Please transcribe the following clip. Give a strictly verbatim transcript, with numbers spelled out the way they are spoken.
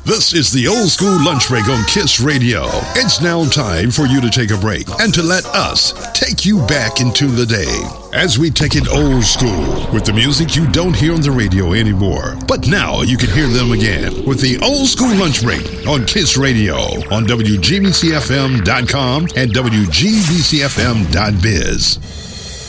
This is the Old School Lunch Break on KISS Radio. It's now time for you to take a break and to let us take you back into the day as we take it old school with the music you don't hear on the radio anymore. But now you can hear them again with the Old School Lunch Break on KISS Radio on W G B C F M dot com and W G B C F M dot biz.